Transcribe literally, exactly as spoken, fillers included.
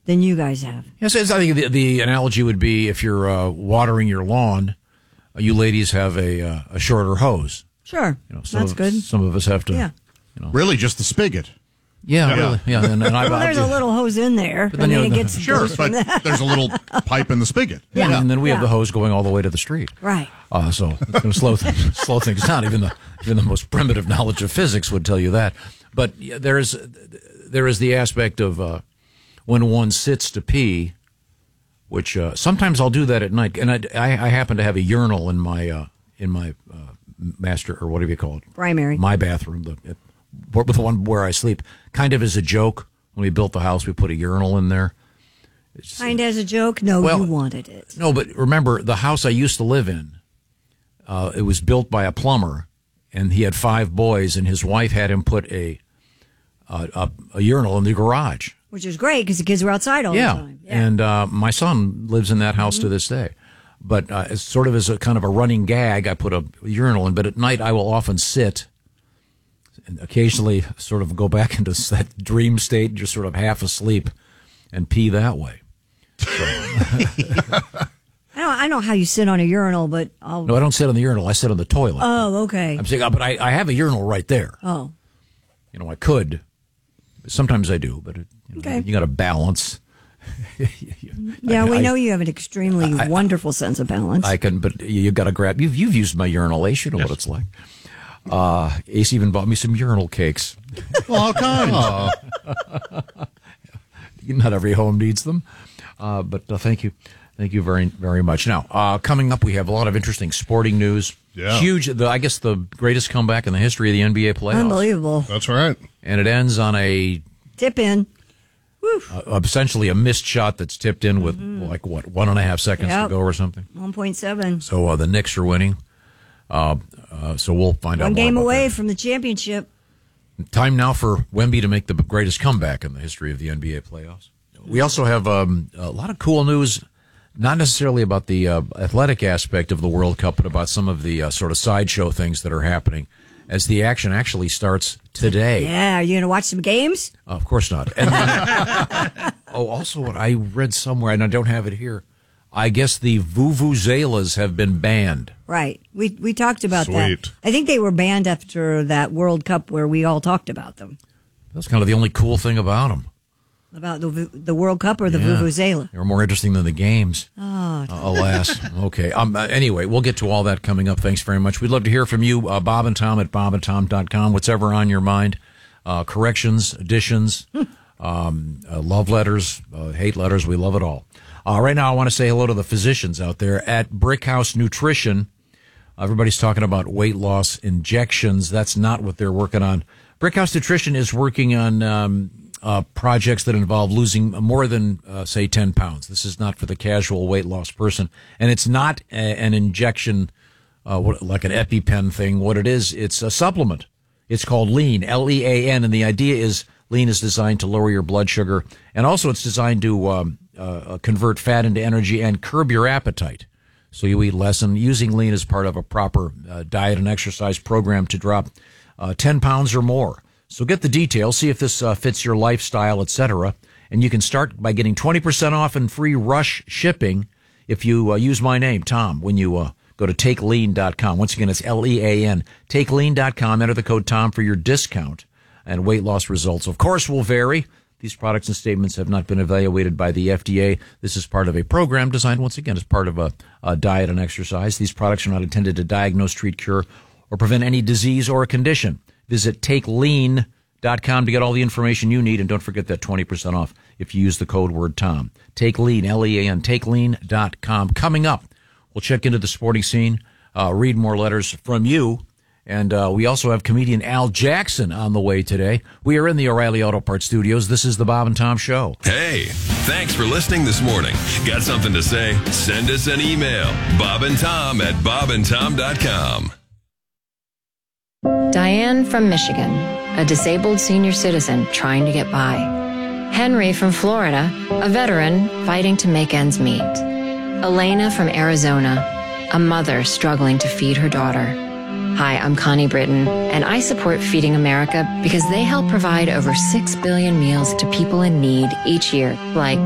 than you guys have. Yes, I think the, the analogy would be if you're uh, watering your lawn, uh, you ladies have a uh, a shorter hose. Sure, you know, some that's of, good. Some of us have to. Yeah. You know. Really, just the spigot. Yeah, yeah. really. Yeah, and, and I, well, there's a little hose in there. But then, I mean, you know, it gets the, sure, goes but from that. there's a little pipe in the spigot. Yeah, Yeah. and then we Yeah. have the hose going all the way to the street. Right. Uh, so it's going to slow th- slow things down. Even the even the most primitive knowledge of physics would tell you that. But yeah, there is there is the aspect of uh, when one sits to pee, which uh, sometimes I'll do that at night, and I, I, I happen to have a urinal in my uh, in my uh, master or whatever you call it, Primary. my bathroom, the with the one where I sleep. Kind of as a joke, when we built the house, we put a urinal in there. It's, Kind as a joke? No, well, you wanted it. No, but remember, the house I used to live in, uh, it was built by a plumber, and he had five boys, and his wife had him put a a, a, a urinal in the garage. Which is great because the kids were outside all Yeah, the time. Yeah. and uh, my son lives in that house Mm-hmm. to this day. But uh, it's sort of as a kind of a running gag, I put a urinal in, but at night I will often sit and occasionally sort of go back into that dream state, just sort of half asleep, and pee that way. So. I don't. I don't know how you sit on a urinal, but I'll. No, I don't sit on the urinal. I sit on the toilet. Oh, okay. I'm saying, but I, I have a urinal right there. Oh, You know, I could. Sometimes I do, but it, you know, Okay. you got to balance. yeah. I- we I- know you have an extremely I- wonderful sense of balance. I can, but you got to grab. You've you've used my urinal, Ace. You know Yes. what it's like. Uh, Ace even bought me some urinal cakes. All kinds. Not every home needs them, uh, but uh, thank you, thank you very very much. Now, uh, coming up, we have a lot of interesting sporting news. Yeah. Huge. The, I guess the greatest comeback in the history of the N B A playoffs. Unbelievable. That's right. And it ends on a Tip in. uh, essentially a missed shot that's tipped in with like what one and a half seconds Yep. to go or something. One point seven. So uh, the Knicks are winning. Uh, uh, so we'll find out. One more game about away that. from the championship. Time now for Wemby to make the greatest comeback in the history of the N B A playoffs. We also have um, a lot of cool news, not necessarily about the uh, athletic aspect of the World Cup, but about some of the uh, sort of sideshow things that are happening as the action actually starts today. Yeah. Are you gonna watch some games? Uh, of course not. And then, oh, also what I read somewhere, and I don't have it here, I guess the vuvuzelas have been banned. Right. We we talked about Sweet. that. I think they were banned after that World Cup where we all talked about them. That's kind of the only cool thing about them. About the vu- the World Cup or the Yeah. vuvuzela. They were more interesting than the games. Oh, Uh, alas. Okay. Um, uh, anyway, we'll get to all that coming up. Thanks very much. We'd love to hear from you, uh, Bob and Tom at bob and tom dot com. Whatever on your mind. Uh, corrections, additions, um, uh, love letters, uh, hate letters. We love it all. Uh, right now, I want to say hello to the physicians out there at Brickhouse Nutrition. Everybody's talking about weight loss injections. That's not what they're working on. Brickhouse Nutrition is working on um, uh, projects that involve losing more than, uh, say, ten pounds. This is not for the casual weight loss person. And it's not a, an injection uh, what, like an EpiPen thing. What it is, it's a supplement. It's called Lean, L E A N. And the idea is Lean is designed to lower your blood sugar. And also it's designed to um, uh, convert fat into energy and curb your appetite. So you eat less, and using Lean as part of a proper uh, diet and exercise program to drop uh, ten pounds or more. So get the details, see if this uh, fits your lifestyle, et cetera. And you can start by getting twenty percent off and free rush shipping if you uh, use my name, Tom, when you uh, go to take lean dot com. Once again, it's L E A N. take lean dot com. Enter the code Tom for your discount, and weight loss results, of course, will vary. These products and statements have not been evaluated by the F D A. This is part of a program designed, once again, as part of a, a diet and exercise. These products are not intended to diagnose, treat, cure, or prevent any disease or a condition. Visit take lean dot com to get all the information you need, and don't forget that twenty percent off if you use the code word Tom. TakeLean, L E A N, take lean dot com. Coming up, we'll check into the sporting scene, uh, read more letters from you. And uh, we also have comedian Al Jackson on the way today. We are in the O'Reilly Auto Parts studios. This is the Bob and Tom Show. Hey, thanks for listening this morning. Got something to say? Send us an email. Bob and Tom at bob and tom dot com. Diane from Michigan, a disabled senior citizen trying to get by. Henry from Florida, a veteran fighting to make ends meet. Elena from Arizona, a mother struggling to feed her daughter. Hi, I'm Connie Britton, and I support Feeding America because they help provide over six billion meals to people in need each year, like